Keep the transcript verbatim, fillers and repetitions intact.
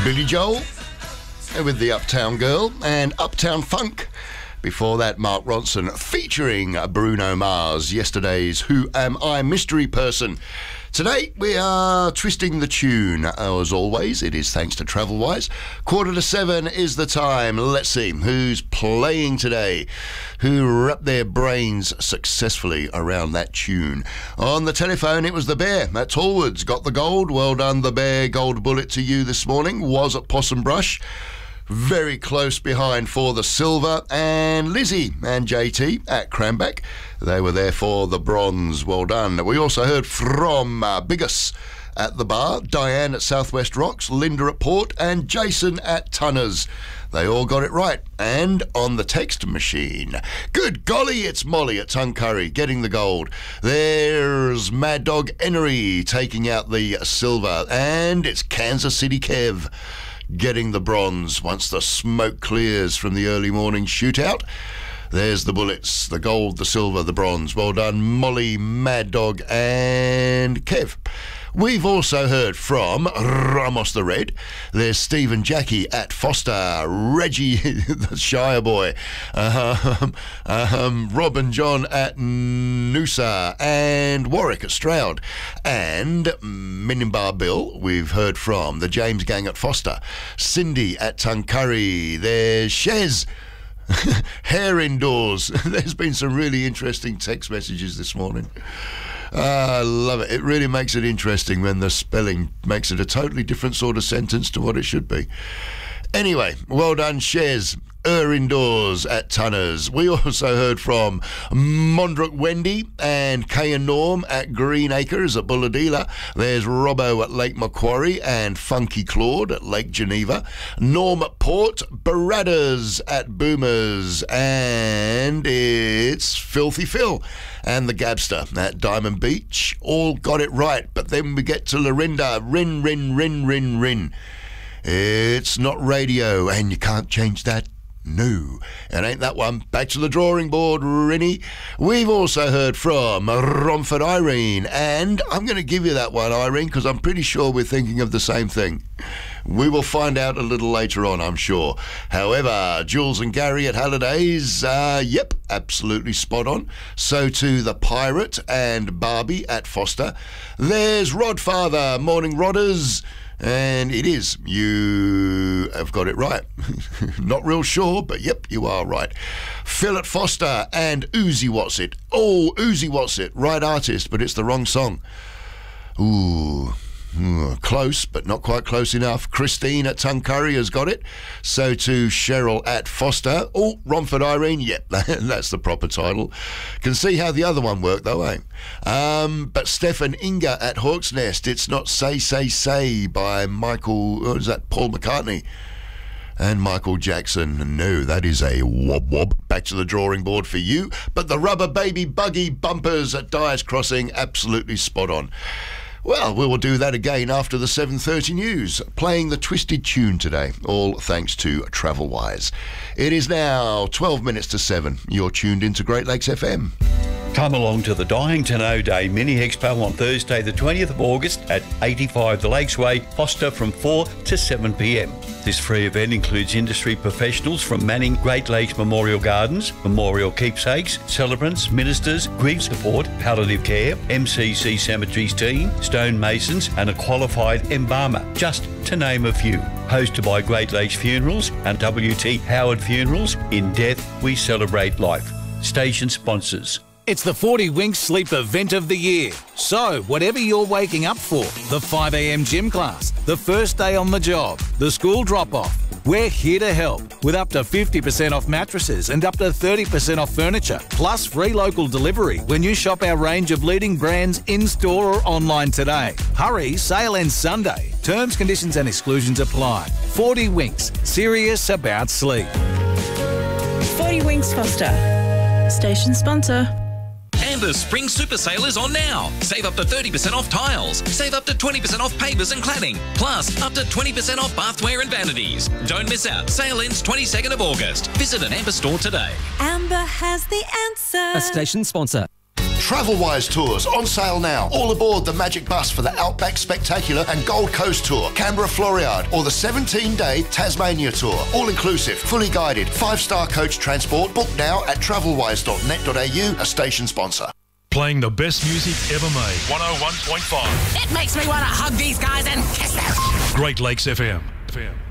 Billy Joel with the Uptown Girl and Uptown Funk. Before that, Mark Ronson featuring Bruno Mars, yesterday's Who Am I Mystery Person. Today, we are twisting the tune. As always, it is thanks to Travelwise. Quarter to seven is the time. Let's see who's playing today, who wrapped their brains successfully around that tune. On the telephone, it was the Bear at Tallwoods. Got the gold. Well done, the Bear. Gold bullet to you this morning. Was at Possum Brush. Very close behind for the silver, and Lizzie and J T at Cranbeck. They were there for the bronze. Well done. We also heard from uh, Biggis at the bar, Diane at Southwest Rocks, Linda at Port, and Jason at Tunners. They all got it right. And on the text machine, good golly, it's Molly at Tuncurry getting the gold. There's Mad Dog Enery taking out the silver, and it's Kansas City Kev getting the bronze once the smoke clears from the early morning shootout. There's the bullets, the gold, the silver, the bronze. Well done, Molly, Mad Dog and Kev. We've also heard from Ramos the Red. There's Steve and Jackie at Foster, Reggie the Shire Boy, um, um, Rob and John at Noosa, and Warwick at Stroud, and Minimbar Bill. We've heard from the James Gang at Foster, Cindy at Tuncurry. There's Shez. Hair indoors. There's been some really interesting text messages this morning. I uh, love it. It really makes it interesting when the spelling makes it a totally different sort of sentence to what it should be. Anyway, well done, Shez. Er indoors at Tunners. We also heard from Mondrick Wendy and Kay and Norm at Green Acres at Bulladila. There's Robbo at Lake Macquarie and Funky Claude at Lake Geneva. Norm at Port, Baradas at Boomers, and it's Filthy Phil and the Gabster at Diamond Beach. All got it right, but then we get to Lorinda. Rin, rin, rin, rin, rin. It's not radio, and you can't change that. No, it ain't that one. Back to the drawing board, Rinny. We've also heard from Romford Irene, and I'm going to give you that one, Irene, because I'm pretty sure we're thinking of the same thing. We will find out a little later on, I'm sure. However, Jules and Gary at Hallidays, uh, yep, absolutely spot on. So too the Pirate and Barbie at Foster. There's Rodfather, Morning Rodders. And it is. You have got it right. Not real sure, but yep, you are right. Phil at Foster and Uzi What's It. Oh, Uzi What's It. Right artist, but it's the wrong song. Ooh. Close, but not quite close enough. Christine at Tuncurry has got it. So too Cheryl at Foster. Oh, Romford Irene. Yep, that's the proper title. Can see how the other one worked though, eh? Um, but Stefan Inga at Hawk's Nest. It's not Say, Say, Say by Michael, what is that, Paul McCartney and Michael Jackson. No, that is a wob wob. Back to the drawing board for you. But the Rubber Baby Buggy Bumpers at Dyer's Crossing, absolutely spot on. Well, we will do that again after the seven thirty news, playing the twisted tune today, all thanks to Travelwise. It is now twelve minutes to seven. You're tuned into Great Lakes F M. Come along to the Dying to Know Day Mini Expo on Thursday the twentieth of August at eighty-five The Lakes Way, Foster, from four to seven p m. This free event includes industry professionals from Manning Great Lakes Memorial Gardens, Memorial Keepsakes, celebrants, ministers, grief support, palliative care, M C C Cemeteries team, stonemasons and a qualified embalmer, just to name a few. Hosted by Great Lakes Funerals and W T Howard Funerals. In death, we celebrate life. Station sponsors. It's the forty Winks Sleep event of the year. So, whatever you're waking up for, the five a m gym class, the first day on the job, the school drop-off, we're here to help with up to fifty percent off mattresses and up to thirty percent off furniture, plus free local delivery when you shop our range of leading brands in-store or online today. Hurry, sale ends Sunday. Terms, conditions and exclusions apply. forty Winks, serious about sleep. forty Winks Foster, station sponsor. And the Spring Super Sale is on now. Save up to thirty percent off tiles. Save up to twenty percent off pavers and cladding. Plus, up to twenty percent off bathware and vanities. Don't miss out. Sale ends twenty-second of August. Visit an Amber store today. Amber has the answer. A station sponsor. Travelwise Tours on sale now. All aboard the Magic Bus for the Outback Spectacular and Gold Coast Tour, Canberra Floriade, or the seventeen-day Tasmania Tour. All inclusive, fully guided, five-star coach transport. Book now at travelwise dot net dot a u, a station sponsor. Playing the best music ever made. one oh one point five. It makes me want to hug these guys and kiss them. Great Lakes F M. F M.